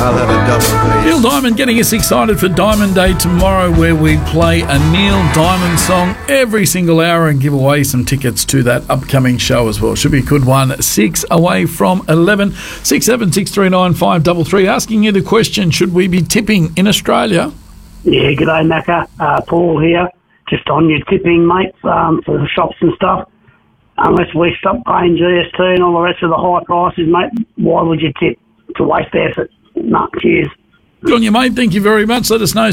that'd definitely. Neil Diamond getting us excited for Diamond Day tomorrow, where we play a Neil Diamond song every single hour and give away some tickets to that upcoming show as well. Should be a good one. 6 away from 11. 67639 asking you the question, should we be tipping in Australia? Yeah, g'day, Macca. Paul here. Just on your tipping, mate, for the shops and stuff. Unless we stop paying GST and all the rest of the high prices, mate, why would you tip? To waste effort. No, cheers. Good on you, mate. Thank you very much. Let us know,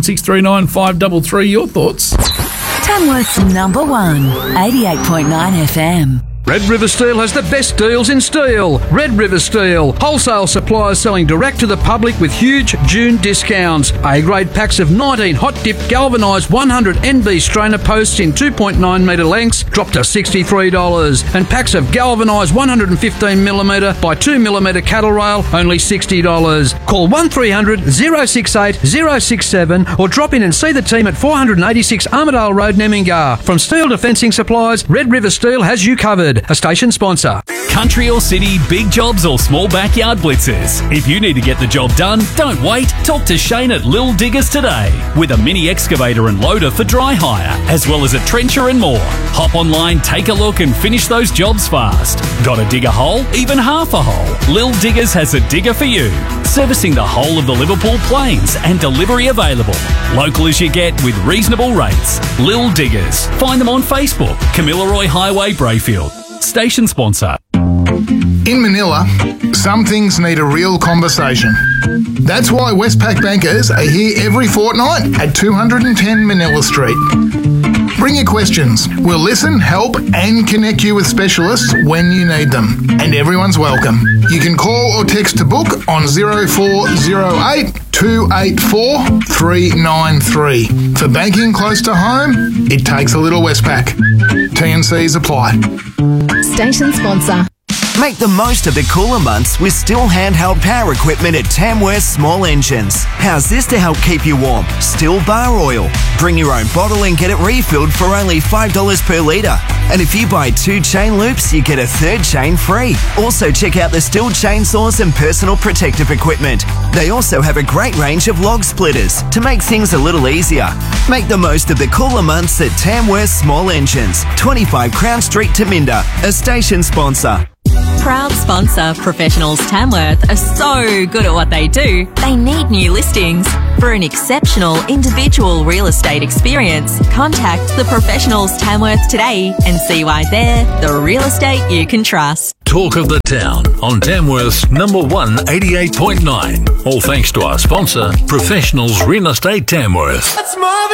67639 your thoughts. Tamworth's number one, 88.9 FM. Red River Steel has the best deals in steel. Red River Steel, wholesale suppliers selling direct to the public with huge June discounts. A-grade packs of 19 hot-dipped galvanised 100 NB strainer posts in 2.9 metre lengths drop to $63, and packs of galvanised 115mm by 2mm cattle rail only $60. Call 1300 068 067 or drop in and see the team at 486 Armadale Road, Nemmingar. From Steel Defencing Supplies, Red River Steel has you covered. A station sponsor. Country or city, big jobs or small backyard blitzers. If you need to get the job done, don't wait. Talk to Shane at Lil Diggers today. With a mini excavator and loader for dry hire, as well as a trencher and more. Hop online, take a look and finish those jobs fast. Got to dig a hole? Even half a hole? Lil Diggers has a digger for you. Servicing the whole of the Liverpool Plains and delivery available. Local as you get with reasonable rates. Lil Diggers. Find them on Facebook. Kamilaroi Highway, Brayfield. Station sponsor. In Manila, some things need a real conversation. That's why Westpac bankers are here every fortnight at 210 Manila Street. Bring your questions. We'll listen, help and connect you with specialists when you need them. And everyone's welcome. You can call or text to book on 0408 284 393. For banking close to home, it takes a little Westpac. T&Cs apply. Station sponsor. Make the most of the cooler months with Stihl handheld power equipment at Tamworth Small Engines. How's this to help keep you warm? Stihl bar oil. Bring your own bottle and get it refilled for only $5 per litre. And if you buy 2 chain loops, you get a 3rd chain free. Also check out the Stihl chainsaws and personal protective equipment. They also have a great range of log splitters to make things a little easier. Make the most of the cooler months at Tamworth Small Engines, 25 Crown Street, Taminda, a station sponsor. Proud sponsor. Professionals Tamworth are so good at what they do, they need new listings. For an exceptional individual real estate experience, contact the Professionals Tamworth today and see why they're the real estate you can trust. Talk of the town on Tamworth's number one, 88.9. All thanks to our sponsor, Professionals Real Estate Tamworth.